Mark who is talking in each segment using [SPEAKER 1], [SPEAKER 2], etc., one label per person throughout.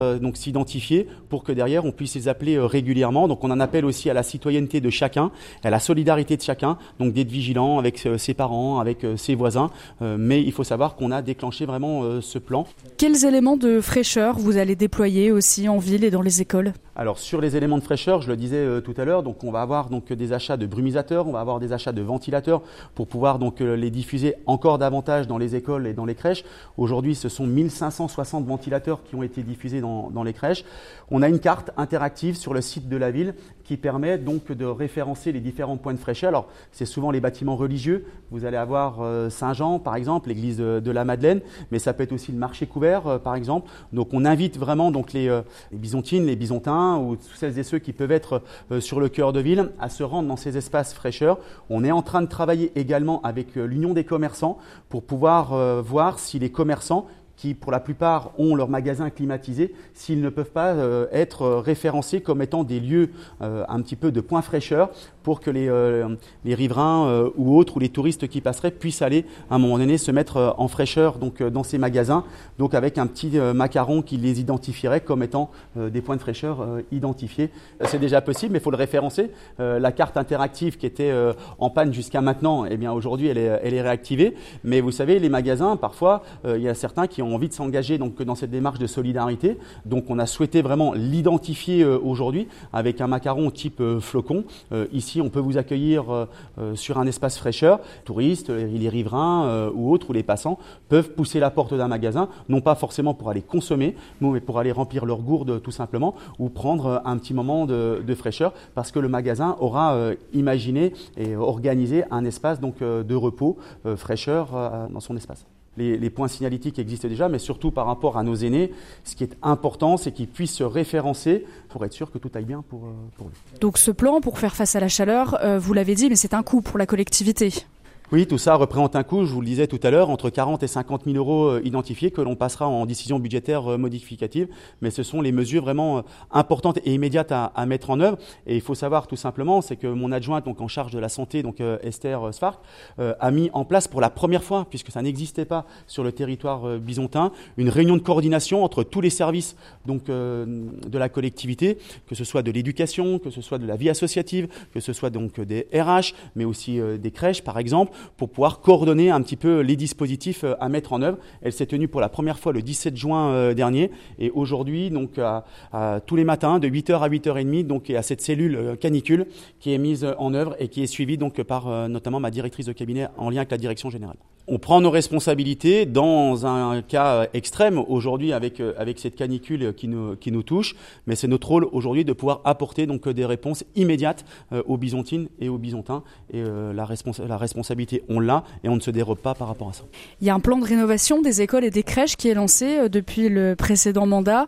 [SPEAKER 1] donc s'identifier pour que derrière on puisse les appeler régulièrement. Donc on en appelle aussi à la citoyenneté de chacun, à la solidarité de chacun, donc d'être vigilant avec ses parents, avec ses voisins. Mais il faut savoir qu'on a déclenché vraiment ce plan.
[SPEAKER 2] Quels éléments de fraîcheur vous allez déployer aussi en ville et dans les écoles ?
[SPEAKER 1] Alors sur les éléments de fraîcheur, je le disais tout à l'heure, donc on va avoir donc des achats de brumisateurs, on va avoir des achats de ventilateurs pour pouvoir donc les diffuser encore davantage dans les écoles et dans les crèches. Aujourd'hui, ce sont 1560 ventilateurs qui ont été diffusés dans les crèches. On a une carte interactive sur le site de la ville qui permet donc de référencer les différents points de fraîcheur. Alors c'est souvent les bâtiments religieux. Vous allez avoir Saint-Jean par exemple, l'église de la Madeleine, mais ça peut être aussi le marché couvert par exemple. Donc on invite vraiment donc les bisontines, les bisontins ou tous celles et ceux qui peuvent être sur le cœur de ville à se rendre dans ces espaces fraîcheurs. On est en train de travailler également avec l'Union des commerçants pour pouvoir voir si les commerçants qui pour la plupart ont leur magasin climatisé, s'ils ne peuvent pas être référencés comme étant des lieux un petit peu de point fraîcheur pour que les riverains ou autres ou les touristes qui passeraient puissent aller à un moment donné se mettre en fraîcheur donc, dans ces magasins, donc avec un petit macaron qui les identifierait comme étant des points de fraîcheur identifiés. C'est déjà possible, mais il faut le référencer. La carte interactive qui était en panne jusqu'à maintenant, eh bien aujourd'hui elle est réactivée. Mais vous savez, les magasins, parfois, il y a certains qui ont envie de s'engager donc, dans cette démarche de solidarité. Donc on a souhaité vraiment l'identifier aujourd'hui avec un macaron type flocon. Ici, on peut vous accueillir sur un espace fraîcheur. Touristes, les riverains ou autres, ou les passants peuvent pousser la porte d'un magasin, non pas forcément pour aller consommer, mais pour aller remplir leur gourde tout simplement, ou prendre un petit moment de fraîcheur, parce que le magasin aura imaginé et organisé un espace donc, de repos, fraîcheur dans son espace. Les points signalétiques existent déjà, mais surtout par rapport à nos aînés, ce qui est important, c'est qu'ils puissent se référencer pour être sûr que tout aille bien pour eux.
[SPEAKER 2] Donc ce plan, pour faire face à la chaleur, vous l'avez dit, mais c'est un coût pour la collectivité.
[SPEAKER 1] Oui, tout ça représente un coût, je vous le disais tout à l'heure, entre 40 et 50 000 euros identifiés que l'on passera en décision budgétaire modificative. Mais ce sont les mesures vraiment importantes et immédiates à mettre en œuvre. Et il faut savoir tout simplement, c'est que mon adjointe donc en charge de la santé, donc Esther Sfark, a mis en place pour la première fois, puisque ça n'existait pas sur le territoire bisontin, une réunion de coordination entre tous les services donc, de la collectivité, que ce soit de l'éducation, que ce soit de la vie associative, que ce soit donc des RH, mais aussi des crèches par exemple, pour pouvoir coordonner un petit peu les dispositifs à mettre en œuvre. Elle s'est tenue pour la première fois le 17 juin dernier et aujourd'hui, donc tous les matins, de 8h à 8h30, donc il y a cette cellule canicule qui est mise en œuvre et qui est suivie donc par notamment ma directrice de cabinet en lien avec la direction générale. On prend nos responsabilités dans un cas extrême aujourd'hui avec cette canicule qui nous touche, mais c'est notre rôle aujourd'hui de pouvoir apporter donc des réponses immédiates aux bisontines et aux bisontins et la responsabilité on l'a et on ne se dérobe pas par rapport à ça.
[SPEAKER 2] Il y a un plan de rénovation des écoles et des crèches qui est lancé depuis le précédent mandat,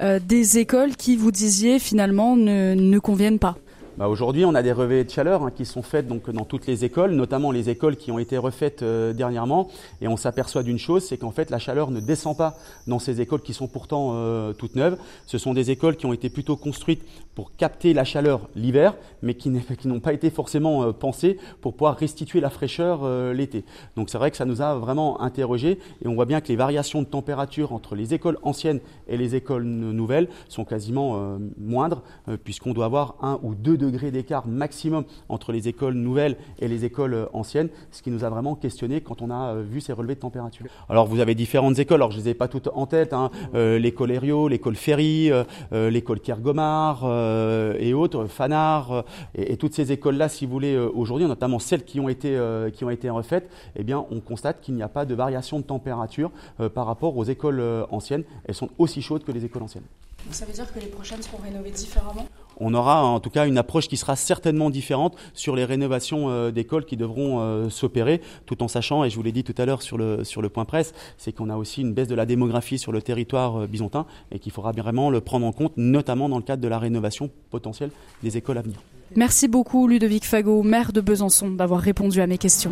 [SPEAKER 2] des écoles qui, vous disiez, finalement ne conviennent pas.
[SPEAKER 1] Aujourd'hui, on a des relevés de chaleur qui sont faites donc, dans toutes les écoles, notamment les écoles qui ont été refaites dernièrement. Et on s'aperçoit d'une chose, c'est qu'en fait, la chaleur ne descend pas dans ces écoles qui sont pourtant toutes neuves. Ce sont des écoles qui ont été plutôt construites pour capter la chaleur l'hiver, mais qui n'ont pas été forcément pensées pour pouvoir restituer la fraîcheur l'été. Donc c'est vrai que ça nous a vraiment interrogés. Et on voit bien que les variations de température entre les écoles anciennes et les écoles nouvelles sont quasiment moindres, puisqu'on doit avoir 1 ou 2 degrés d'écart maximum entre les écoles nouvelles et les écoles anciennes, ce qui nous a vraiment questionné quand on a vu ces relevés de température. Alors vous avez différentes écoles, alors je ne les ai pas toutes en tête, l'école Herriot, l'école Ferry, l'école Kergomar et autres, Fanard, et toutes ces écoles-là, si vous voulez, aujourd'hui, notamment celles qui ont été refaites, eh bien, on constate qu'il n'y a pas de variation de température par rapport aux écoles anciennes. Elles sont aussi chaudes que les écoles anciennes.
[SPEAKER 2] Ça veut dire que les prochaines seront rénovées différemment ?
[SPEAKER 1] On aura en tout cas une approche qui sera certainement différente sur les rénovations d'écoles qui devront s'opérer, tout en sachant, et je vous l'ai dit tout à l'heure sur le point presse, c'est qu'on a aussi une baisse de la démographie sur le territoire bisontin et qu'il faudra vraiment le prendre en compte, notamment dans le cadre de la rénovation potentielle des écoles à venir.
[SPEAKER 2] Merci beaucoup Ludovic Fagot, maire de Besançon, d'avoir répondu à mes questions.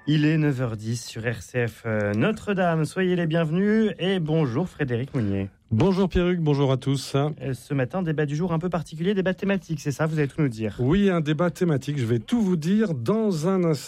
[SPEAKER 3] Il est 9h10 sur RCF Notre-Dame. Soyez les bienvenus et bonjour Frédéric Mounier.
[SPEAKER 4] Bonjour Pierruc, bonjour à tous.
[SPEAKER 3] Ce matin, débat du jour un peu particulier, débat thématique, c'est ça, vous allez tout nous dire.
[SPEAKER 4] Oui, un débat thématique, je vais tout vous dire dans un instant.